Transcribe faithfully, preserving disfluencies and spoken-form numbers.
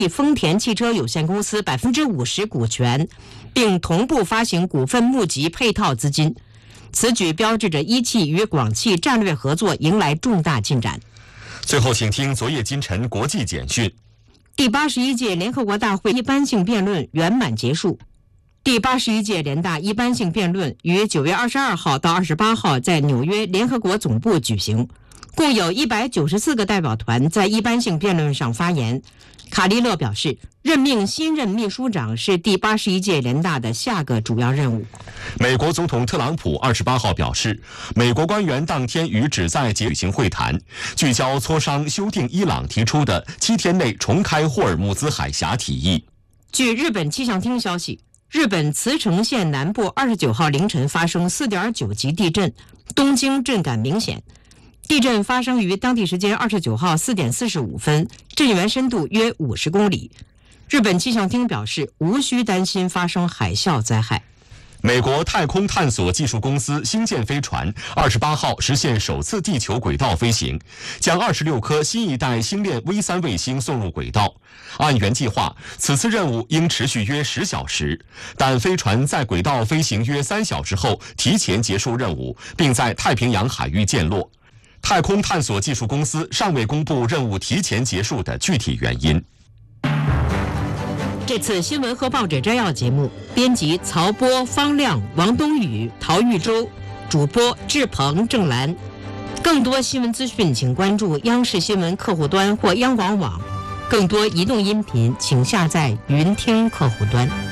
丰田汽车有限公司百分之五十股权，并同步发行股份募集配套资金。此举标志着一汽与广汽战略合作迎来重大进展。 最后，请听昨夜今晨国际简讯。 第八十一届联合国大会一般性辩论圆满结束。第八十一届联大一般性辩论于九月二十二号到二十八号在纽约联合国总部举行，共有一百九十四个代表团在一般性辩论上发言。卡利勒表示，任命新任秘书长是第八十一届联大的下个主要任务。 美国总统特朗普二十八号表示，美国官员当天与旨在举行会谈，聚焦磋商修订伊朗提出的七天内重开霍尔木兹海峡提议。 据日本气象厅消息，日本茨城县南部二十九号凌晨发生 四点九 级地震，东京震感明显。地震发生于当地时间二十九号四点四十五分，震源深度约五十公里。日本气象厅表示，无需担心发生海啸灾害。 美国太空探索技术公司星舰飞船二十八号实现首次地球轨道飞行，将二十六颗新一代星链 V 三 卫星送入轨道。按原计划，此次任务应持续约十小时，但飞船在轨道飞行约三小时后提前结束任务，并在太平洋海域降落。太空探索技术公司尚未公布任务提前结束的具体原因。 这次新闻和报纸摘要节目，编辑曹波、方亮、王冬雨、陶玉洲，主播志鹏、郑兰。更多新闻资讯，请关注央视新闻客户端或央广网。更多移动音频，请下载云听客户端。